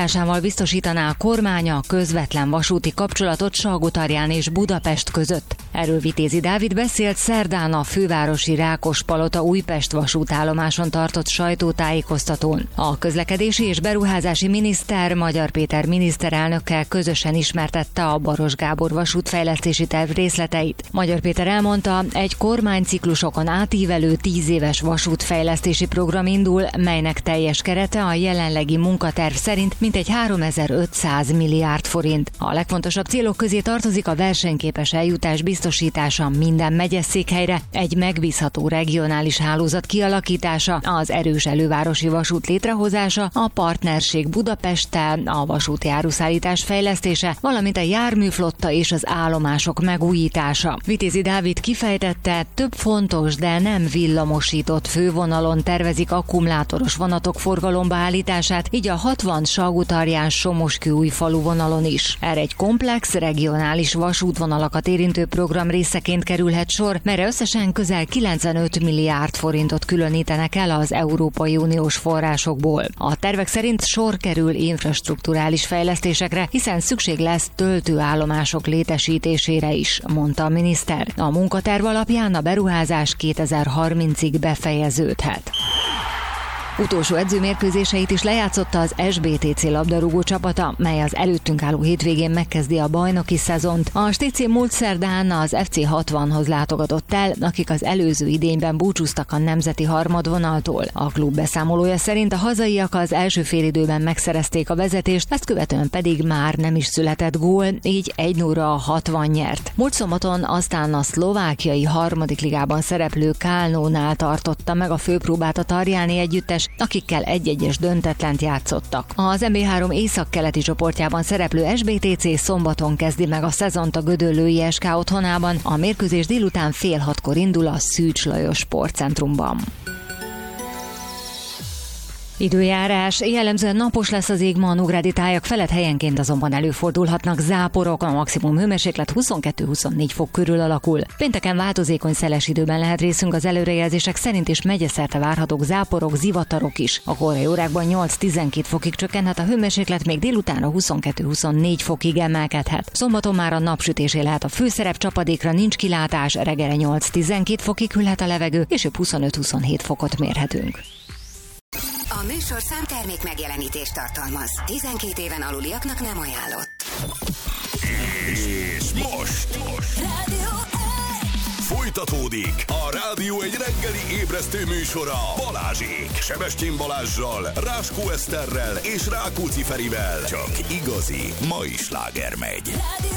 támogatásával biztosítaná a kormány a közvetlen vasúti kapcsolatot Salgótarján és Budapest között. Erről Vitézi Dávid beszélt szerdán a fővárosi Rákospalota-Újpest vasútállomáson tartott sajtótájékoztatón. A közlekedési és beruházási miniszter Magyar Péter miniszterelnökkel közösen ismertette a Baros Gábor vasútfejlesztési terv részleteit. Magyar Péter elmondta, egy kormányciklusokon átívelő 10 éves vasútfejlesztési program indul, melynek teljes kerete a jelenlegi munkaterv szerint mintegy 3500 milliárd forint. A legfontosabb célok közé tartozik a versenyképes eljutás biztosítása minden megyeszékhelyre, egy megbízható regionális hálózat kialakítása, az erős elővárosi vasút létrehozása, a partnerség Budapesttel, a vasúti áruszállítás fejlesztése, valamint a járműflotta és az állomások megújítása. Vitézi Dávid kifejtette, több fontos, de nem villamosított fővonalon tervezik akkumulátoros vonatok forgalomba állítását, így a 60 Salgótarján-Somoskő-Újfalu vonalon is. Erre egy komplex, regionális vasútvonalakat érintő program részeként kerülhet sor, melyre összesen közel 95 milliárd forintot különítenek el az Európai Uniós forrásokból. A tervek szerint sor kerül infrastrukturális fejlesztésekre, hiszen szükség lesz töltőállomások létesítésére is, mondta a miniszter. A munkaterv alapján a beruházás 2030-ig befejeződhet. Utolsó edzőmérkőzéseit is lejátszotta az SBTC labdarúgó csapata, mely az előttünk álló hétvégén megkezdi a bajnoki szezont. A STC múlt szerdán az FC 60-hoz látogatott el, akik az előző idényben búcsúztak a nemzeti harmadvonaltól. A klub beszámolója szerint a hazaiak az első félidőben megszerezték a vezetést, ezt követően pedig már nem is született gól, így 1-0-ra a 60 nyert. Múlt szombaton aztán a szlovákiai harmadik ligában szereplő Kálnónál tartotta meg a főpróbát a Tarjáni együttes, akikkel 1-1-es döntetlent játszottak. Az MB3 északkeleti csoportjában szereplő SBTC szombaton kezdi meg a szezont a gödöllői SK otthonában, a mérkőzés délután 5:30 indul a Szűcs Lajos Sportcentrumban. Időjárás. Jellemzően napos lesz az ég ma a nógrádi tájak felett, helyenként azonban előfordulhatnak záporok, a maximum hőmérséklet 22-24 fok körül alakul. Pénteken változékony szeles időben lehet részünk az előrejelzések szerint, és megyeszerte várhatók záporok, zivatarok is. A korai órákban 8-12 fokig csökkenhet a hőmérséklet, még délutánra 22-24 fokig emelkedhet. Szombaton már a napsütésé lehet a főszerep, csapadékra nincs kilátás, reggelre 8-12 fokig hűlhet a levegő, és 25-27 fokot mérhetünk. A műsor számtermék megjelenítést tartalmaz. 12 éven aluliaknak nem ajánlott. És most folytatódik a Rádió egy reggeli ébresztő műsora Balázsék, Sebestyén Balázssal, Ráskó Eszterrel és Rákóczi Ferivel. Csak igazi mai sláger megy.